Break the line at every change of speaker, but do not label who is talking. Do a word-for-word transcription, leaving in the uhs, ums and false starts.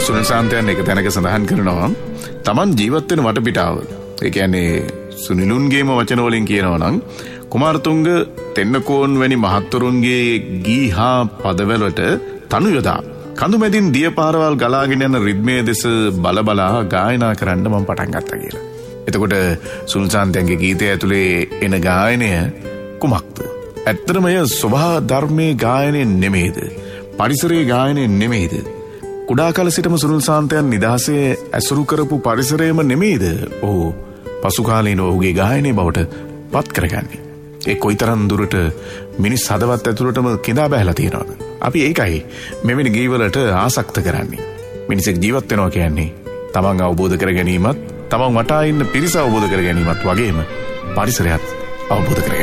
සුනිල් සාන්තයන් එක තැනක සඳහන් කරනවා තමන් ජීවත් වෙන වටපිටාව. ඒ කියන්නේ සුනිලුන්ගේම වචන වලින් කියනවා නම් කුමාරතුංග තෙන්නකෝන් වැනි මහත්වරුන්ගේ ගී හා පදවලට තනු යොදා කඳුමැදින් දිය පාරවල් ගලාගෙන යන රිද්මයේ දෙස බල බලා ගායනා කරන්න මම පටන් ගත්තා කියලා. එතකොට සුනිල් සාන්තයන්ගේ ගීතය ඇතුලේ එන ගායනය කුමක්ද? ඇත්තටම එය ස්වභාව ධර්මයේ ගායනය නෙමෙයිද? පරිසරයේ ගායනය නෙමෙයිද? කුඩා කාල සිටම සුනිල් සාන්තයන් නිදහසේ ඇසුරු කරපු පරිසරයම නෙමෙයිද? ඔහු පසු කාලීන ඔහුගේ ගායනයේ බවට පත් කරගන්නේ. ඒ කොයිතරම් දුරට මිනිස් හදවත් ඇතුළටම කිඳා බැහැලා තියෙනවද? අපි ඒකයි මෙවැනි ගීවලට ආසක්ත කරන්නේ. මිනිසෙක් ජීවත් වෙනවා කියන්නේ තමන් අවබෝධ කර ගැනීමත් තමන් වටා ඉන්න පිරිස අවබෝධ කර ගැනීමත් වගේම පරිසරයත් අවබෝධ කර